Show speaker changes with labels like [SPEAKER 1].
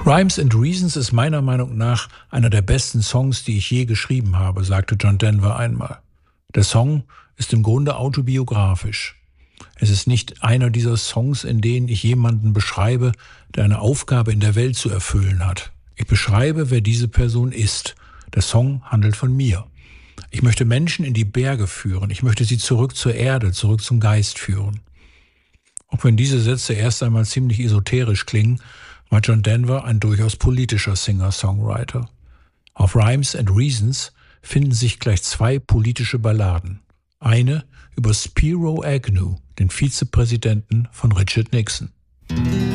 [SPEAKER 1] Rhymes and Reasons ist meiner Meinung nach einer der besten Songs, die ich je geschrieben habe, sagte John Denver einmal. Der Song ist im Grunde autobiografisch. Es ist nicht einer dieser Songs, in denen ich jemanden beschreibe, der eine Aufgabe in der Welt zu erfüllen hat. Ich beschreibe, wer diese Person ist. Der Song handelt von mir. Ich möchte Menschen in die Berge führen. Ich möchte sie zurück zur Erde, zurück zum Geist führen. Auch wenn diese Sätze erst einmal ziemlich esoterisch klingen, war John Denver ein durchaus politischer Singer-Songwriter. Auf Rhymes and Reasons finden sich gleich zwei politische Balladen. Eine über Spiro Agnew, den Vizepräsidenten von Richard Nixon.